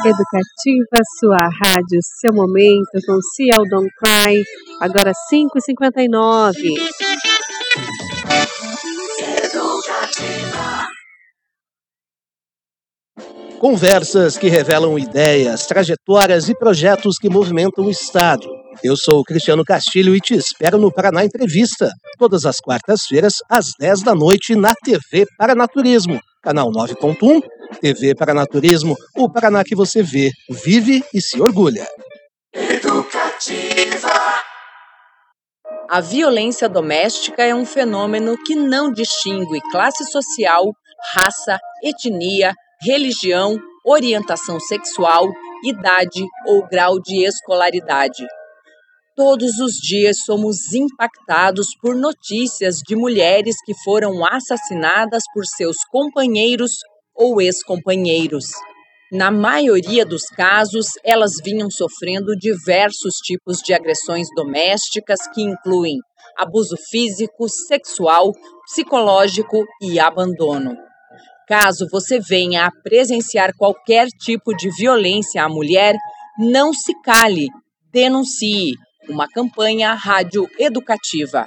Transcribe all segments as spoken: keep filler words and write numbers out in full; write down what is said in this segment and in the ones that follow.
Educativa, sua rádio, seu momento, com Ciel Don't Cry, agora cinco e cinquenta e nove. Conversas que revelam ideias, trajetórias e projetos que movimentam o Estado. Eu sou o Cristiano Castilho e te espero no Paraná Entrevista, todas as quartas-feiras, às dez da noite, na T V Paranaturismo, canal nove ponto um, T V Paranaturismo, o Paraná que você vê, vive e se orgulha. Educativa. A violência doméstica é um fenômeno que não distingue classe social, raça, etnia, religião, orientação sexual, idade ou grau de escolaridade. Todos os dias somos impactados por notícias de mulheres que foram assassinadas por seus companheiros ou ex-companheiros. Na maioria dos casos, elas vinham sofrendo diversos tipos de agressões domésticas que incluem abuso físico, sexual, psicológico e abandono. Caso você venha a presenciar qualquer tipo de violência à mulher, não se cale, denuncie. Uma campanha rádio educativa.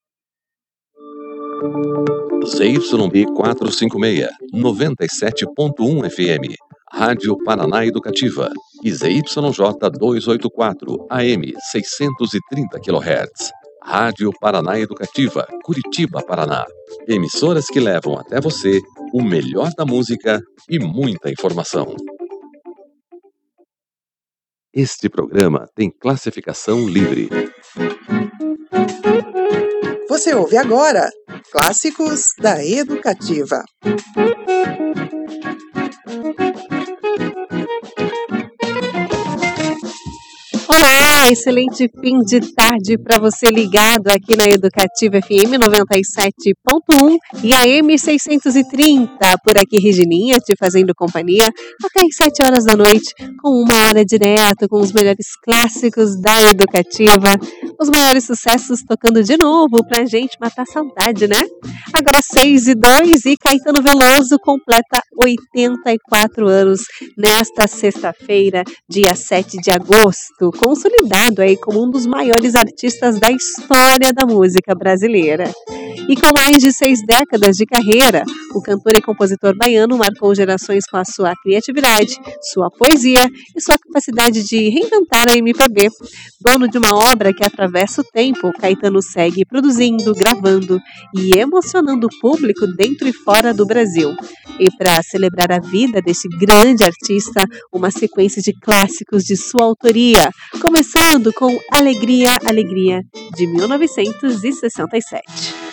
Z Y B quatrocentos e cinquenta e seis, noventa e sete ponto um F M, Rádio Paraná Educativa, e Z Y J duzentos e oitenta e quatro, A M, seiscentos e trinta quilohertz, Rádio Paraná Educativa, Curitiba, Paraná. Emissoras que levam até você o melhor da música e muita informação. Este programa tem classificação livre. Você ouve agora Clássicos da Educativa. Olá, excelente fim de tarde para você ligado aqui na Educativa F M noventa e sete ponto um e A M seiscentos e trinta. Por aqui, Regininha, te fazendo companhia até às sete horas da noite, com uma hora direto com os melhores clássicos da Educativa, os maiores sucessos tocando de novo pra gente matar a saudade, né? Agora seis e dois e Caetano Veloso completa oitenta e quatro anos nesta sexta-feira, dia sete de agosto, consolidado aí como um dos maiores artistas da história da música brasileira. E com mais de seis décadas de carreira, o cantor e compositor baiano marcou gerações com a sua criatividade, sua poesia e sua capacidade de reinventar a M P B. Dono de uma obra que atravessa o tempo, Caetano segue produzindo, gravando e emocionando o público dentro e fora do Brasil. E para celebrar a vida desse grande artista, uma sequência de clássicos de sua autoria, começando com Alegria, Alegria, de mil novecentos e sessenta e sete.